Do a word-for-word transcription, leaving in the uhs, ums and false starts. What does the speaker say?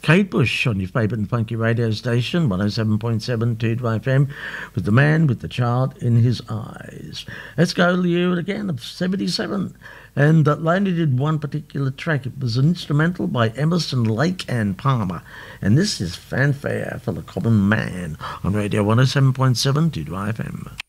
Kate Bush on your favourite and funky radio station, one oh seven point seven Two F M, with the man with the child in his eyes. Let's go to you again of seventy-seven. And uh, Lonely did one particular track. It was an instrumental by Emerson, Lake and Palmer. And this is Fanfare for the Common Man on Radio one oh seven point seven Two F M.